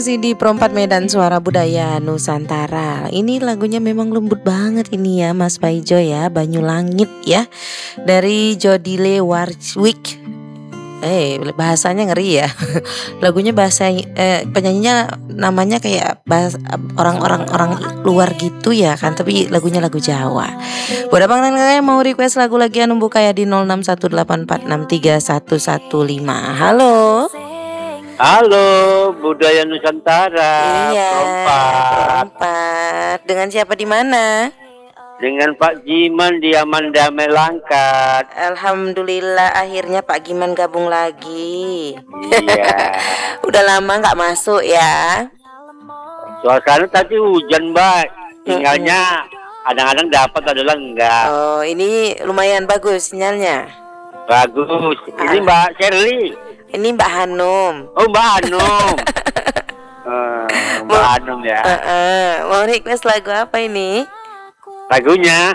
masih di Perempat Medan Suara Budaya Nusantara. Ini lagunya memang lembut banget ini ya Mas Paijo ya, Banyu Langit ya. Dari Jodile Warwick. Bahasanya ngeri ya. Lagunya bahasa penyanyinya namanya kayak orang luar gitu ya kan, tapi lagunya lagu Jawa. Buat abang dan kakak yang mau request lagu lagi anu buka ya di 0618463115. Halo. Halo, Budaya Nusantara. Iya, Perempat. Dengan siapa di mana? Dengan Pak Giman di Amandame Langkat. Alhamdulillah akhirnya Pak Giman gabung lagi. Iya. Udah lama nggak masuk ya. Suasana tadi hujan, Mbak. Sinyalnya kadang-kadang dapat, adalah enggak. Oh, ini lumayan bagus sinyalnya. Bagus. Ini Mbak Shirley. Ini Mbak Hanum. Oh, Mbak Hanum. Mbak Hanum ya. Mau request lagu apa ini? Lagunya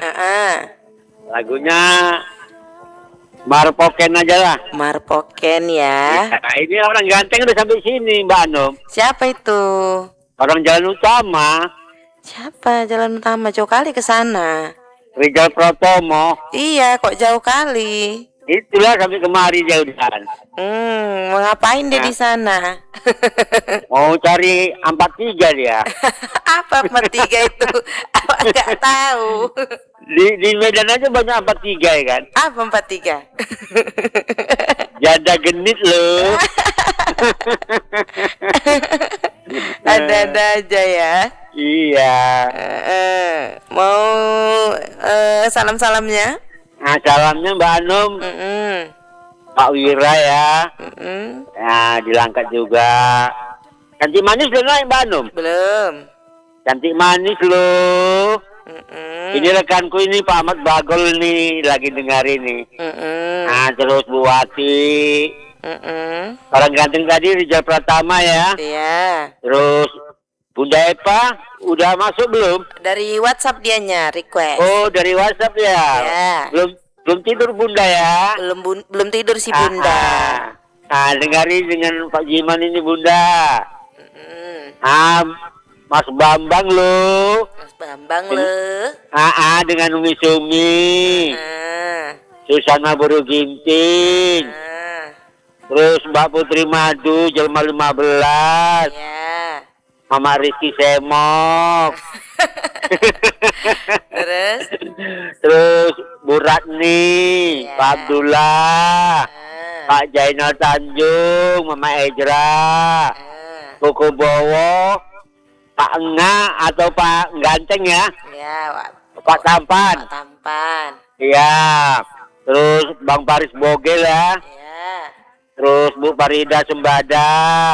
Marpoken aja lah. Marpoken ya. Nah, ini orang ganteng udah sampai sini, Mbak Hanum. Siapa itu? Orang jalan utama. Siapa jalan utama? Jauh kali ke sana. Rizal Pratomo. Iya, kok jauh kali. Itulah sampai kemari jauhan. Mau ngapain dia di sana? Mau cari 43 dia. Apa 43 itu? Apa nggak tahu? Di Medan aja banyak 43 ya kan? Apa 43? Janda genit loh. Ada-ada aja ya. Iya. Mau salam-salamnya? Nah, salamnya Mbak Hanum, Pak Wira ya. Nah, di Langkat juga. Cantik manis belum naik Mbak Hanum? Belum. Cantik manis loh. Ini rekanku ini Pak Ahmad Bagol nih lagi dengar ini. Nah, terus Bu Wati. Orang ganteng tadi Rizal Pratama ya. Iya. Terus Bunda Epa udah masuk belum? Dari WhatsApp dianya request. Oh, dari WhatsApp ya. Ya. Belum tidur Bunda ya. Belum tidur si Bunda. Nah, dengarin dengan Pak Jiman ini Bunda. Mas Bambang lo. Mas Bambang lo. Dengan Umi Sumi. Susana Buru Ginting. Terus Mbak Putri Madu Jelma 15. Ya. Mama Rizky Semok. Terus Bu Ratni, Pak Abdullah, Pak Jainal Tanjung, Mama Ejra, Koko Bowo, Pak Enga atau Pak Ganteng ya? Ya, Pak Tampan. Pak Tampan. Iya. Terus Bang Paris Bogel ya. Ya. Terus Bu Farida Sembada.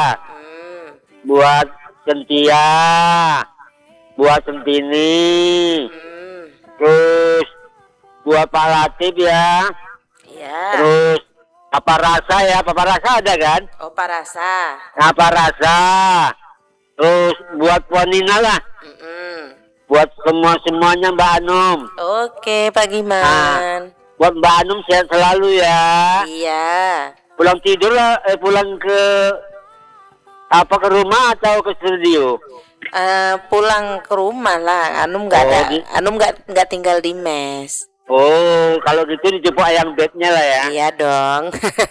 Buat Sentia, buat Sentini, terus buat Pak Latif ya. Iya. Terus Papa Rasa ya, Papa Rasa ada kan? Oh, Pak Rasa. Papa Rasa. Terus buat Puan Nina lah. Buat semuanya Mbak Hanum. Oke, Pak Giman. Buat Mbak Hanum sehat selalu ya. Iya. Pulang tidur lah, pulang ke rumah atau ke studio? Pulang ke rumah lah. Anum nggak tinggal di mes. Oh, kalau gitu dijemput ayam bednya lah ya. Iya dong.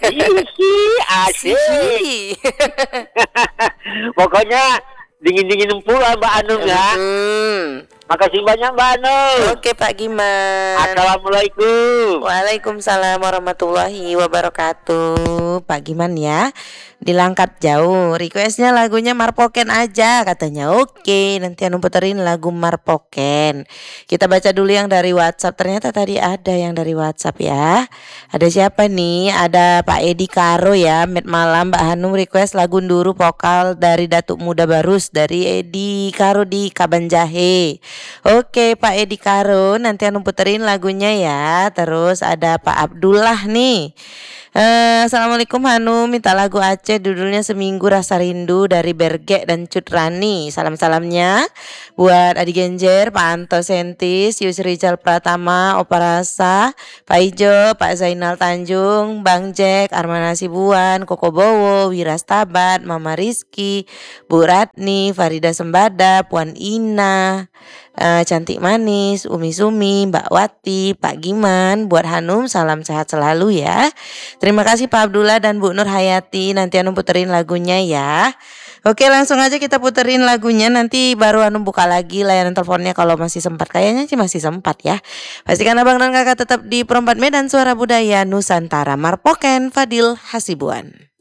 Asik. Pokoknya dingin-dingin pula Mbak Hanum ya. Makasih banyak Mbak Hanum. Oke Pak Giman. Assalamualaikum. Waalaikumsalam warahmatullahi wabarakatuh. Pak Giman ya. Di Langkat jauh. Requestnya lagunya Marpoken aja katanya. Oke, nanti Anu puterin lagu Marpoken. Kita baca dulu yang dari WhatsApp. Ternyata tadi ada yang dari WhatsApp ya. Ada siapa nih? Ada Pak Edi Karo ya. Met malam Mbak Hanum request lagu Nduru vokal dari Datuk Muda Barus dari Edi Karo di Kabanjahe. Oke Pak Edi Karo, nanti Anu puterin lagunya ya. Terus ada Pak Abdullah nih. Assalamualaikum Hanum, minta lagu Aceh judulnya Seminggu Rasa Rindu dari Berge dan Cut Rani. Salam-salamnya buat Adi Genjer, Pak Anto Sentis, Yusri Rizal Pratama, Opa Rasa, Pak Ijo, Pak Zainal Tanjung, Bang Jack, Armana Sibuan, Koko Bowo, Wiras Tabat, Mama Rizky, Bu Ratni, Farida Sembada, Puan Ina, Cantik Manis, Umi Sumi, Mbak Wati, Pak Giman. Buat Hanum salam sehat selalu ya. Terima kasih Pak Abdullah dan Bu Nur Hayati. Nanti Hanum puterin lagunya ya. Oke, langsung aja kita puterin lagunya. Nanti baru Hanum buka lagi layanan teleponnya kalau masih sempat. Kayaknya sih masih sempat ya. Pastikan abang dan kakak tetap di Perempat Medan Suara Budaya Nusantara. Marpoken Fadil Hasibuan.